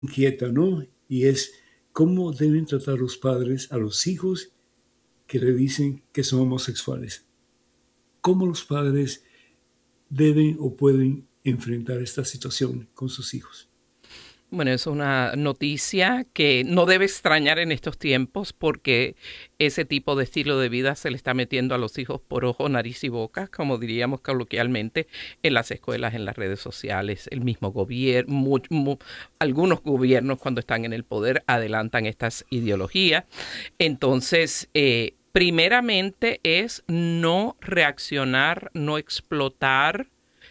inquieta, ¿no? Y es cómo deben tratar los padres a los hijos que le dicen que son homosexuales. ¿Cómo los padres deben o pueden enfrentar esta situación con sus hijos? Bueno, es una noticia que no debe extrañar en estos tiempos porque ese tipo de estilo de vida se le está metiendo a los hijos por ojo, nariz y boca, como diríamos coloquialmente, en las escuelas, en las redes sociales, el mismo gobierno, algunos gobiernos cuando están en el poder adelantan estas ideologías. Entonces, primeramente es no reaccionar, no explotar,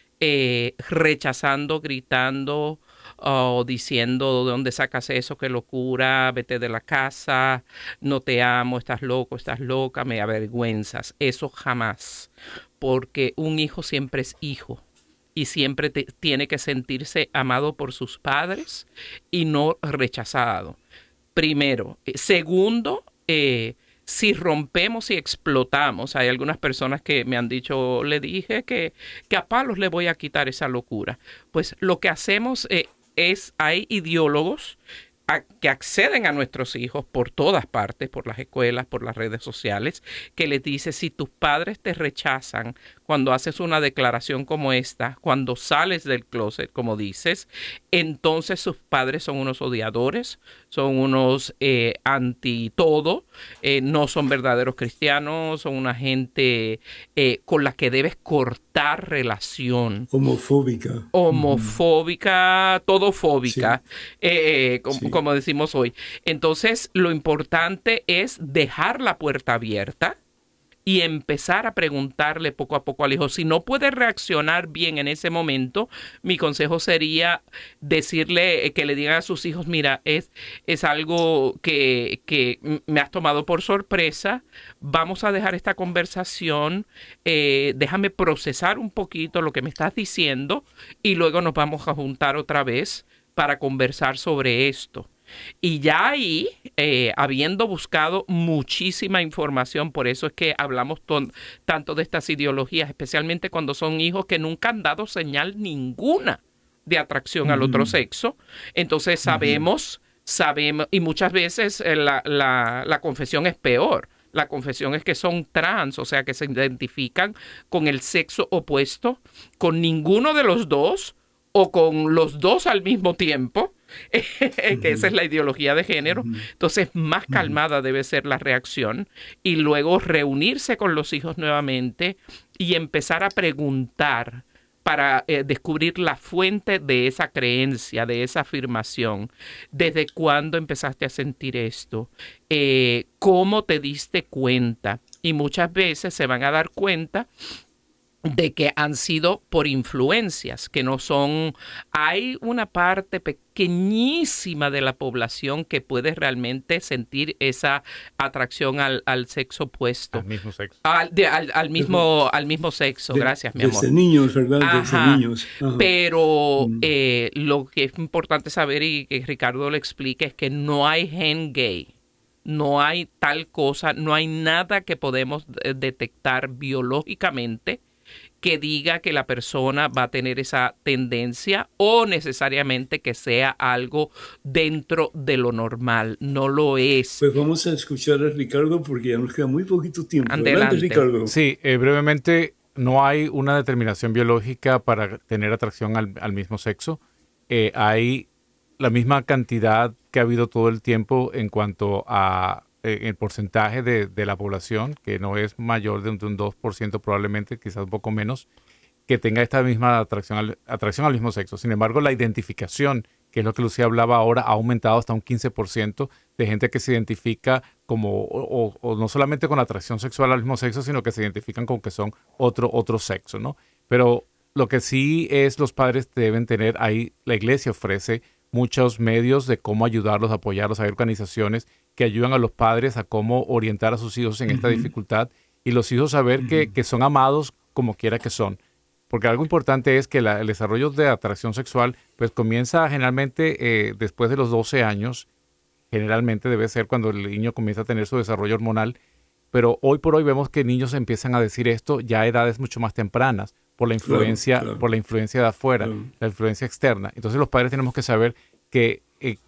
rechazando, gritando o diciendo de dónde sacas eso, qué locura, vete de la casa, no te amo, estás loco, estás loca, me avergüenzas. Eso jamás, porque un hijo siempre es hijo y siempre tiene que sentirse amado por sus padres y no rechazado. Primero. Segundo, si rompemos y explotamos, hay algunas personas que me han dicho, le dije que a palos le voy a quitar esa locura. Pues lo que hacemos hay ideólogos que acceden a nuestros hijos por todas partes, por las escuelas, por las redes sociales, que les dice, si tus padres te rechazan cuando haces una declaración como esta, cuando sales del closet, como dices, entonces sus padres son unos odiadores, son unos anti todo, no son verdaderos cristianos, son una gente con la que debes cortar relación, Homofóbica. Ujú. homofóbica, Sí, todofóbica, sí. como decimos hoy. Entonces, lo importante es dejar la puerta abierta y empezar a preguntarle poco a poco al hijo. Si no puede reaccionar bien en ese momento, mi consejo sería decirle, que le digan a sus hijos, mira, es algo que me has tomado por sorpresa, vamos a dejar esta conversación, déjame procesar un poquito lo que me estás diciendo y luego nos vamos a juntar otra vez para conversar sobre esto. Y ya ahí, habiendo buscado muchísima información, por eso es que hablamos tanto de estas ideologías, especialmente cuando son hijos que nunca han dado señal ninguna de atracción al otro Ujú, sexo. Entonces ujú, sabemos, y muchas veces la confesión es peor. La confesión es que son trans, o sea, que se identifican con el sexo opuesto, con ninguno de los dos o con los dos al mismo tiempo, que esa es ujú, la ideología de género. ujú, Entonces, más ujú. calmada debe ser la reacción y luego reunirse con los hijos nuevamente y empezar a preguntar para descubrir la fuente de esa creencia, de esa afirmación. ¿Desde cuándo empezaste a sentir esto? ¿Cómo te diste cuenta? Y muchas veces se van a dar cuenta de que han sido por influencias, que no son... Hay una parte pequeñísima de la población que puede realmente sentir esa atracción al sexo al opuesto, mismo sexo. Pero al mismo sexo. Gracias, mi amor. desde niños, ¿verdad? Desde Ajá. niños. Ajá. Pero Mm. lo que es importante saber y que Ricardo le explique es que no hay gen gay. No hay tal cosa, no hay nada que podemos detectar biológicamente que diga que la persona va a tener esa tendencia o necesariamente que sea algo dentro de lo normal. No lo es. Pues vamos a escuchar a Ricardo porque ya nos queda muy poquito tiempo. Adelante, Adelante. Ricardo. Sí, brevemente, no hay una determinación biológica para tener atracción al mismo sexo. Hay la misma cantidad que ha habido todo el tiempo en cuanto a el porcentaje de la población, que no es mayor de un 2% probablemente, quizás un poco menos, que tenga esta misma atracción al mismo sexo. Sin embargo, la identificación, que es lo que Lucía hablaba ahora, ha aumentado hasta un 15% de gente que se identifica como, o no solamente con la atracción sexual al mismo sexo, sino que se identifican con que son otro sexo, ¿no? Pero lo que sí es, los padres deben tener ahí, la iglesia ofrece muchos medios de cómo ayudarlos, apoyarlos. Hay organizaciones que ayudan a los padres a cómo orientar a sus hijos en esta Ujú, dificultad y los hijos saber ujú. que son amados como quiera que son. Porque algo importante es que el desarrollo de atracción sexual pues comienza generalmente después de los 12 años, generalmente debe ser cuando el niño comienza a tener su desarrollo hormonal, pero hoy por hoy vemos que niños empiezan a decir esto ya a edades mucho más tempranas Claro, claro, por la influencia de afuera, claro. la influencia externa. Entonces los padres tenemos que saber que